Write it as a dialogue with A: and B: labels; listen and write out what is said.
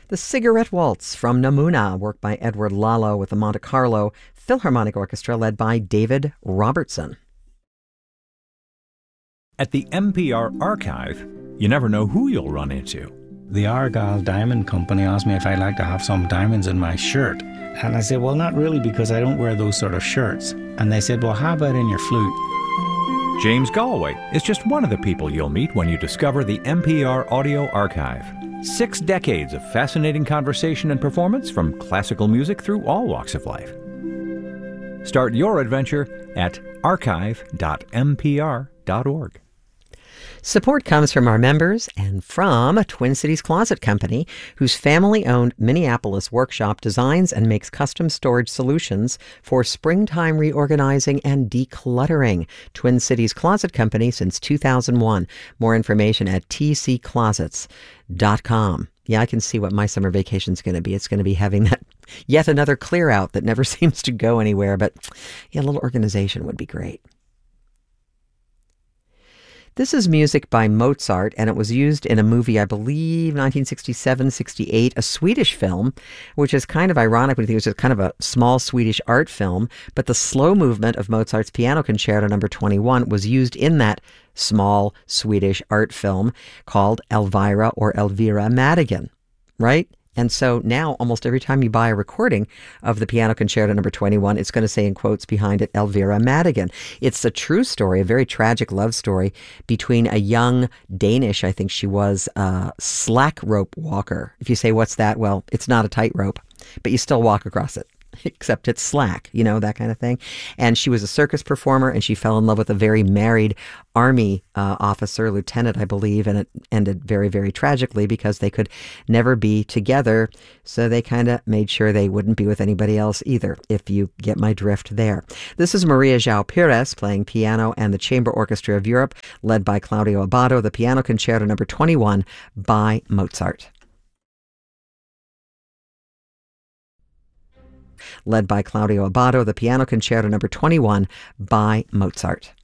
A: The Cigarette Waltz from Namuna, work by Edward Lalo with the Monte Carlo Philharmonic Orchestra led by David Robertson.
B: At the NPR Archive, you never know who you'll run into.
C: The Argyle Diamond Company asked me if I'd like to have some diamonds in my shirt. And I said, well, not really, because I don't wear those sort of shirts. And they said, well, how about in your flute?
B: James Galway is just one of the people you'll meet when you discover the NPR Audio Archive. 6 decades of fascinating conversation and performance from classical music through all walks of life. Start your adventure at archive.npr.org.
A: Support comes from our members and from Twin Cities Closet Company, whose family-owned Minneapolis workshop designs and makes custom storage solutions for springtime reorganizing and decluttering. Twin Cities Closet Company since 2001. More information at tcclosets.com. Yeah, I can see what my summer vacation's going to be. It's going to be having that yet another clear out that never seems to go anywhere, but yeah, a little organization would be great. This is music by Mozart, and it was used in a movie, I believe, 1967-68, a Swedish film, which is kind of ironic when you think it was kind of a small Swedish art film, but the slow movement of Mozart's Piano Concerto No. 21 was used in that small Swedish art film called Elvira or Elvira Madigan, right? And so now almost every time you buy a recording of the Piano Concerto No. 21, it's going to say in quotes behind it, Elvira Madigan. It's a true story, a very tragic love story between a young Danish, I think she was, slack rope walker. If you say, what's that? Well, it's not a tightrope, but you still walk across it. Except it's slack, you know, that kind of thing. And she was a circus performer, and she fell in love with a very married army officer, lieutenant, I believe, and it ended very, very tragically because they could never be together. So they kind of made sure they wouldn't be with anybody else either, if you get my drift there. This is Maria João Pires playing piano and the Chamber Orchestra of Europe, led by Claudio Abbado, the Piano Concerto No. 21 by Mozart. Led by Claudio Abbado, the Piano Concerto No. 21 by Mozart.